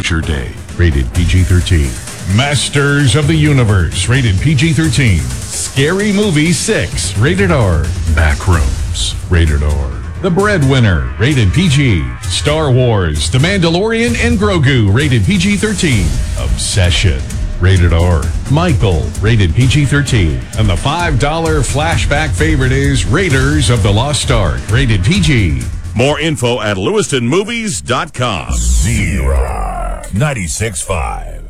Butcher Day, rated PG-13. Masters of the Universe, rated PG-13. Scary Movie 6, rated R. Backrooms, rated R. The Breadwinner, rated PG. Star Wars, The Mandalorian and Grogu, rated PG-13. Obsession, rated R. Michael, rated PG-13. And the $5 flashback favorite is Raiders of the Lost Ark, rated PG. More info at lewistonmovies.com. Z-Rock 96.5.